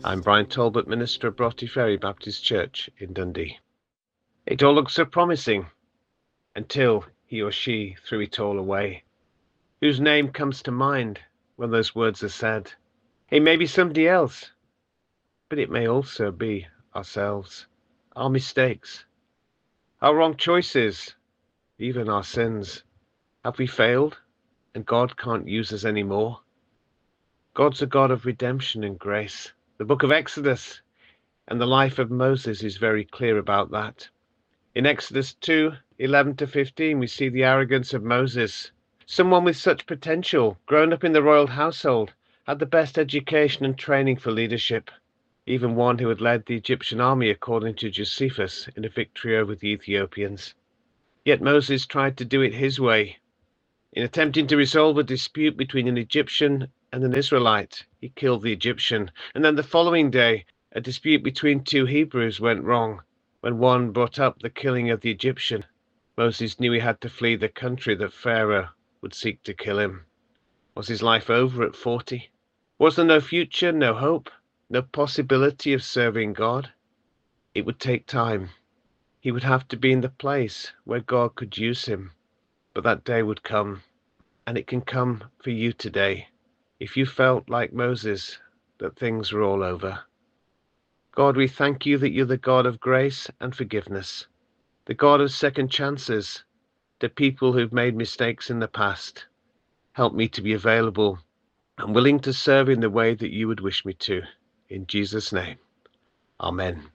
I'm Brian Talbot, minister of Broughty Ferry Baptist Church in Dundee. It all looks so promising until he or she threw it all away. Whose name comes to mind when those words are said? It may be somebody else, but it may also be ourselves, our mistakes, our wrong choices, even our sins. Have we failed and God can't use us anymore? God's a God of redemption and grace. The book of Exodus and the life of Moses is very clear about that. In Exodus 2:11-15, we see the arrogance of Moses. Someone with such potential, grown up in the royal household, had the best education and training for leadership, even one who had led the Egyptian army according to Josephus in a victory over the Ethiopians. Yet Moses tried to do it his way. In attempting to resolve a dispute between an Egyptian and an Israelite, he killed the Egyptian, and then the following day, a dispute between two Hebrews went wrong. When one brought up the killing of the Egyptian, Moses knew he had to flee the country that Pharaoh would seek to kill him. Was his life over at 40? Was there no future, no hope, no possibility of serving God? It would take time. He would have to be in the place where God could use him. But that day would come, and it can come for you today, if you felt like Moses, that things were all over. God, we thank you that you're the God of grace and forgiveness, the God of second chances to people who've made mistakes in the past. Help me to be available and willing to serve in the way that you would wish me to. In Jesus' name, amen.